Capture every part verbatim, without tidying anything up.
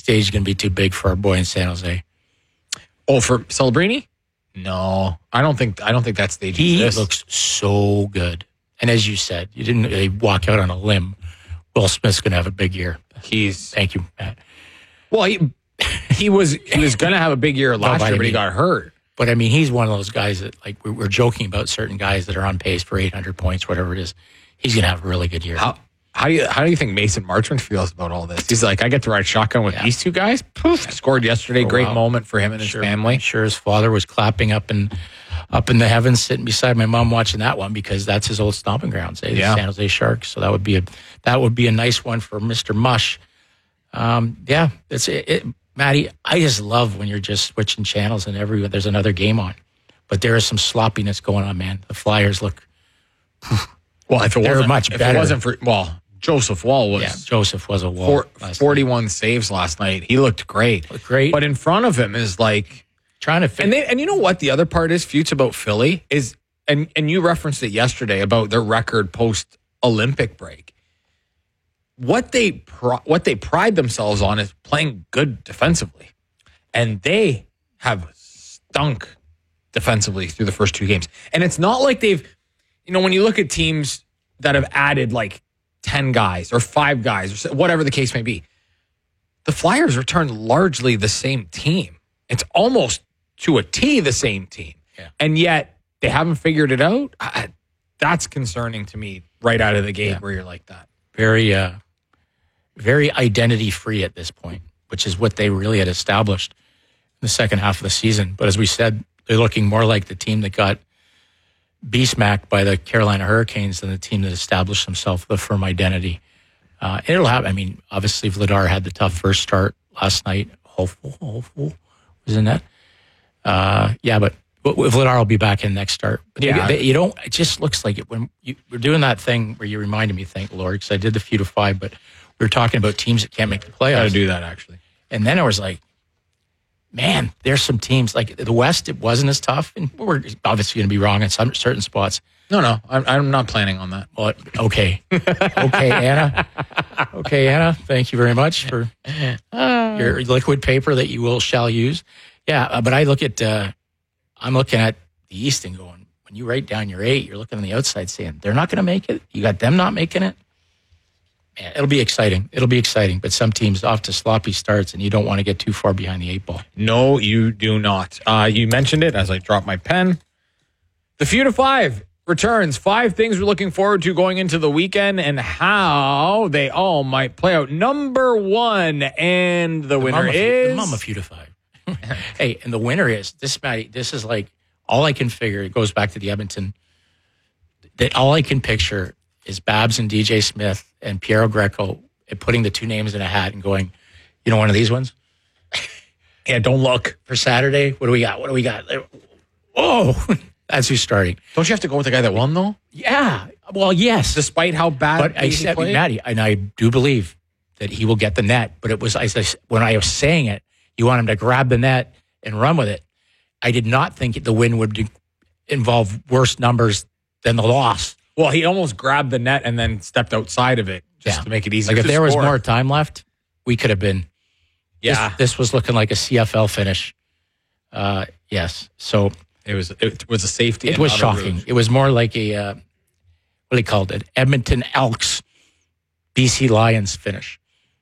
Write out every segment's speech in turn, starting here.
stage is going to be too big for our boy in San Jose. Oh, for Celebrini? No, I don't think. I don't think that stage He exists. looks so good, and as you said, you didn't really walk out on a limb. Will Smith's going to have a big year. He's Thank you, Matt. well. He he was he was going to have a big year last but year, I but he mean- got hurt. But I mean, he's one of those guys that, like, we- we're joking about certain guys that are on pace for eight hundred points, whatever it is. He's going to have a really good year. How how do you how do you think Mason Marchment feels about all this? He's like, I get to ride shotgun with Yeah. these two guys. Poof, scored yesterday. For a Great while. moment for him and his Sure, family. I'm sure his father was clapping up in up in the heavens, sitting beside my mom watching that one because that's his old stomping grounds, eh? The Yeah. San Jose Sharks. So that would be a that would be a nice one for Mister Mush. Um, yeah, it's it, it, Matty. I just love when you're just switching channels and every there's another game on, but there is some sloppiness going on, man. The Flyers look. Well, if it They're wasn't much if better. it wasn't for well, Joseph Wall was Yeah, Joseph was a wall. four, last night. forty-one saves last night. He looked great. Looked great. But in front of him is like, Trying to fit. and they, and you know what the other part is, Feuds, about Philly is, and and you referenced it yesterday about their record post Olympic break. What they pri- what they pride themselves on is playing good defensively, and they have stunk defensively through the first two games. And it's not like they've, you know, when you look at teams that have added like ten guys or five guys or whatever the case may be, the Flyers return largely the same team. It's almost to a T the same team. Yeah. And yet they haven't figured it out. I, that's concerning to me right out of the gate Yeah. where you're like that. very, uh, very identity free at this point, which is what they really had established in the second half of the season. But as we said, they're looking more like the team that got beast-macked by the Carolina Hurricanes than the team that established themselves with a firm identity. Uh, and it'll happen. I mean, obviously, Vladar had the tough first start last night. Hopeful, hopeful was in that. Uh, yeah, but but Vladar will be back in next start. But Yeah. they, they, you don't. It just looks like it when you, we're doing that thing where you reminded me. Thank the Lord, because I did the few to five. But we were talking about teams that can't make the Got to playoffs. do that, actually. And then I was like, man, there's some teams like the West. It wasn't as tough, and we're obviously going to be wrong in some certain spots. No, no, I'm, I'm not planning on that. But okay, okay, Anna. Okay, Anna. Thank you very much for your liquid paper that you will shall use. Yeah, uh, but I look at, uh, I'm looking at the East and going, when you write down your eight, you're looking on the outside saying they're not going to make it. You got them not making it. Man, it'll be exciting. It'll be exciting. But some teams off to sloppy starts, and you don't want to get too far behind the eight ball. No, you do not. Uh, you mentioned it as I dropped my pen. The Few to Five returns. Five things we're looking forward to going into the weekend and how they all might play out. Number one, and the, winner Mama few- is... the Mama Few to Five. Hey, and the winner is this. Matty, this is like all I can figure. It goes back to the Edmonton. That all I can picture is Babs and D J Smith and Piero Greco putting the two names in a hat and going, you know, one of these ones. Yeah, don't look. For Saturday, what do we got? What do we got? Oh, that's who's starting. Don't you have to go with the guy that won, though? Yeah. Well, yes. Despite how bad But I he said, played? Matty, and I do believe that he will get the net. But it was I said, when I was saying it, you want him to grab the net and run with it. I did not think the win would do, involve worse numbers than the loss. Well, he almost grabbed the net and then stepped outside of it just Yeah. to make it easier Like if to there was score. more time left, we could have been. Yeah, This, this was looking like a C F L finish. Uh, yes. So it was it was a safety. it and was not a shocking. rouge. It was more like a, uh, what do you call it? Edmonton Elks, B C Lions finish.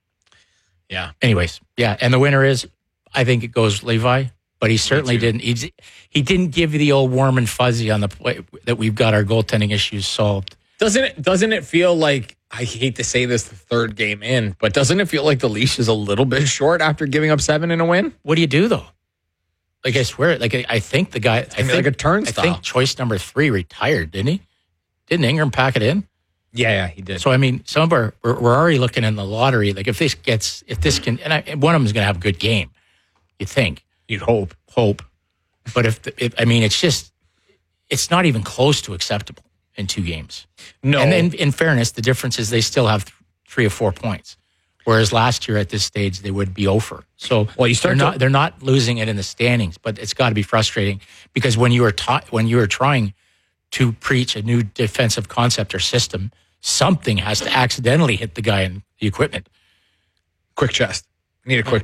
Yeah. Anyways, yeah. And the winner is, I think it goes Levi, but he certainly too. didn't. He, he didn't give you the old warm and fuzzy on the play that we've got our goaltending issues solved. Doesn't it? Doesn't it feel like, I hate to say this, the third game in, but doesn't it feel like the leash is a little bit short after giving up seven in a win? What do you do though? Like I swear, like I, I think the guy, I gonna be think like a turnstile. I think choice number three retired, didn't he? Didn't Ingram pack it in? Yeah, yeah, he did. So I mean, some of our we're, we're already looking in the lottery. Like if this gets, if this can, and, I, and one of them is going to have a good game, you think, You'd hope. hope, but if, the, if I mean, it's just, it's not even close to acceptable in two games. No. And then, in fairness, the difference is they still have th- three or four points, whereas last year at this stage they would be over. So Well, you start they're to- not they're not losing it in the standings, but it's got to be frustrating because when you are ta- when you are trying to preach a new defensive concept or system, something has to accidentally hit the guy in the equipment. Quick chest. I need a quick